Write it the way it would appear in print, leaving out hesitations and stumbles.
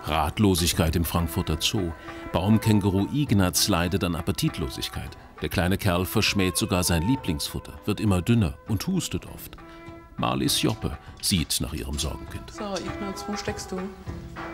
Ratlosigkeit im Frankfurter Zoo. Baumkänguru Ignaz leidet an Appetitlosigkeit. Der kleine Kerl verschmäht sogar sein Lieblingsfutter, wird immer dünner und hustet oft. Marlies Joppe sieht nach ihrem Sorgenkind. So, Ignaz, wo steckst du?